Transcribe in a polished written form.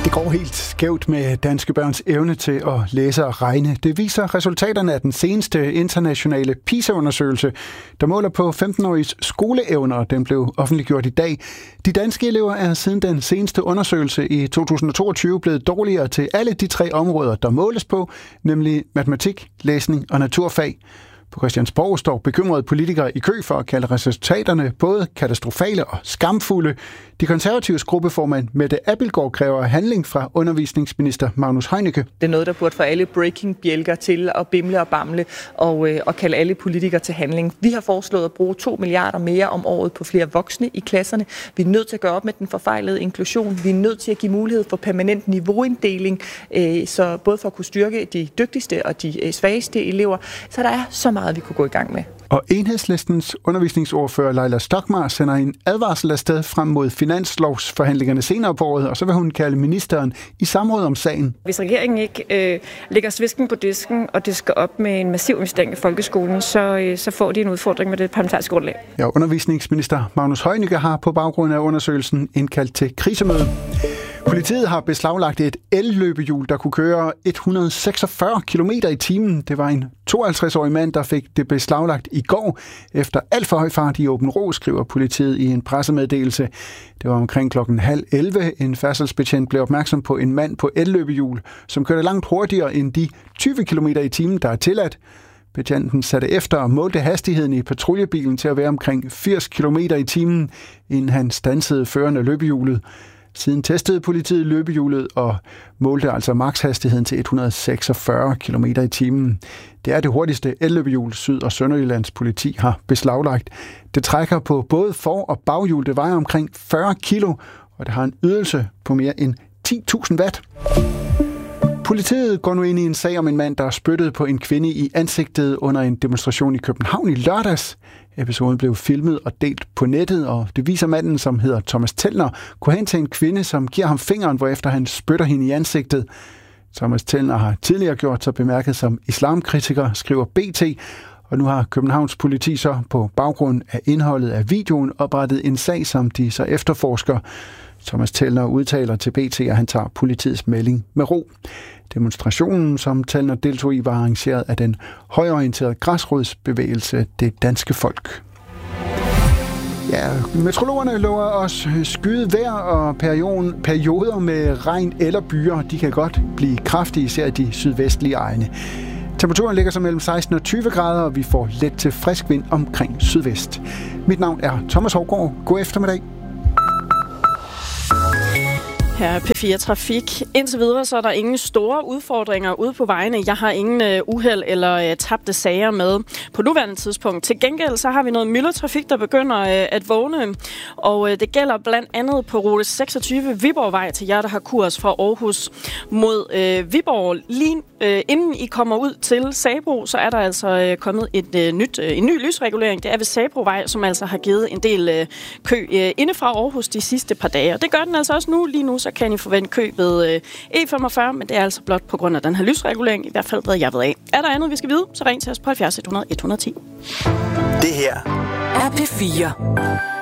Det går helt skævt med danske børns evne til at læse og regne. Det viser resultaterne af den seneste internationale PISA-undersøgelse, der måler på 15-åriges skoleevner. Den blev offentliggjort i dag. De danske elever er siden den seneste undersøgelse i 2022 blevet dårligere til alle de 3 områder, der måles på, nemlig matematik, læsning og naturfag. På Christiansborg står bekymrede politikere i kø for at kalde resultaterne både katastrofale og skamfulde. De konservatives gruppeformand Mette Abildgaard kræver handling fra undervisningsminister Magnus Heunicke. Det er noget, der burde få alle breaking-bjælker til at bimle og bamle og kalde alle politikere til handling. Vi har foreslået at bruge 2 milliarder mere om året på flere voksne i klasserne. Vi er nødt til at gøre op med den forfejlede inklusion. Vi er nødt til at give mulighed for permanent niveauinddeling, så både for at kunne styrke de dygtigste og de svageste elever. Så der er så meget, vi kunne gå i gang med. Og Enhedslistens undervisningsordfører Leila Stokmar sender en advarsel afsted frem mod finanslovsforhandlingerne senere på året, og så vil hun kalde ministeren i samråd om sagen. Hvis regeringen ikke lægger svisken på disken, og det skal op med en massiv investering i folkeskolen, så får de en udfordring med det parlamentariske grundlag. Ja, undervisningsminister Magnus Heunicke har på baggrund af undersøgelsen indkaldt til krisemøde. Politiet har beslaglagt et elløbehjul, der kunne køre 146 km i timen. Det var en 52-årig mand, der fik det beslaglagt i går efter alt for høj fart i Åben Rå, skriver politiet i en pressemeddelelse. Det var omkring klokken 10:30. En færdselsbetjent blev opmærksom på en mand på elløbehjul, som kørte langt hurtigere end de 20 km i timen, der er tilladt. Betjenten satte efter og målte hastigheden i patruljebilen til at være omkring 80 km i timen, inden han standsede føreren af løbehjulet. Siden testede politiet løbehjulet og målte altså makshastigheden til 146 km i timen. Det er det hurtigste elløbehjul, Syd- og Sønderjyllands politi har beslaglagt. Det trækker på både for- og baghjul. Det vejer omkring 40 kilo, og det har en ydelse på mere end 10.000 watt. Politiet går nu ind i en sag om en mand, der spyttede på en kvinde i ansigtet under en demonstration i København i lørdags. Episoden blev filmet og delt på nettet, og det viser manden, som hedder Thomas Tellner, gå hen til en kvinde, som giver ham fingeren, hvorefter han spytter hende i ansigtet. Thomas Tellner har tidligere gjort sig bemærket som islamkritiker, skriver BT, og nu har Københavns politi så på baggrund af indholdet af videoen oprettet en sag, som de så efterforsker. Thomas Tellner udtaler til BT, at han tager politiets melding med ro. Demonstrationen, som Tellner deltog i, var arrangeret af den højorienterede græsrodsbevægelse Det Danske Folk. Ja, meteorologerne lover os skyet vejr og perioder med regn eller byer. De kan godt blive kraftige, især de sydvestlige egne. Temperaturen ligger så mellem 16 og 20 grader, og vi får let til frisk vind omkring sydvest. Mit navn er Thomas Hovgaard. God eftermiddag. Her er P4 Trafik. Indtil videre så er der ingen store udfordringer ude på vejene. Jeg har ingen uheld eller tabte sager med på nuværende tidspunkt. Til gengæld så har vi noget myldretrafik, der begynder at vågne. Og det gælder blandt andet på rute 26 Viborgvej til jer, der har kurs fra Aarhus mod Viborg. Lige inden I kommer ud til Sabro, så er der altså kommet en ny lysregulering. Det er ved Sabrovej, som altså har givet en del kø inde fra Aarhus de sidste par dage. Og det gør den altså også nu. Lige nu så kan I forvente kø ved E45, men det er altså blot på grund af den her lysregulering, i hvert fald hvad jeg ved af. Er der andet, vi skal vide, så ring til os på 70 100 110. Det her er P4.